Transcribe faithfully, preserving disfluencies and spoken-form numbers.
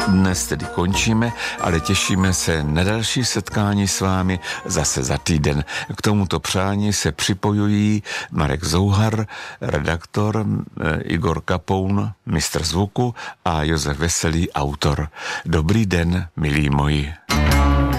Dnes tedy končíme, ale těšíme se na další setkání s vámi zase za týden. K tomuto přání se připojují Marek Zouhar, redaktor, Igor Kapoun, mistr zvuku a Josef Veselý, autor. Dobrý den, milí moji.